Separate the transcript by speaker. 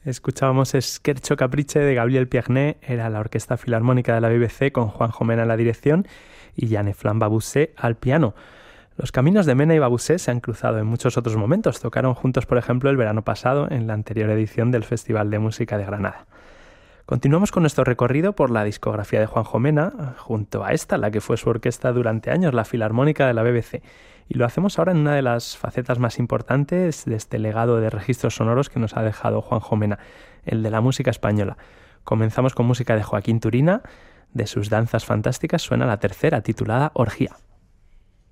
Speaker 1: Escuchábamos Scherzo Caprice de Gabriel Pierné, era la Orquesta Filarmónica de la BBC con Juanjo Mena en la dirección y Jeanne-Flamme Babusset al piano. Los caminos de Mena y Babusset se han cruzado en muchos otros momentos. Tocaron juntos, por ejemplo, el verano pasado en la anterior edición del Festival de Música de Granada. Continuamos con nuestro recorrido por la discografía de Juanjo Mena, junto a esta, la que fue su orquesta durante años, la Filarmónica de la BBC. Y lo hacemos ahora en una de las facetas más importantes de este legado de registros sonoros que nos ha dejado Juanjo Mena, el de la música española. Comenzamos con música de Joaquín Turina. De sus danzas fantásticas suena la tercera, titulada Orgía.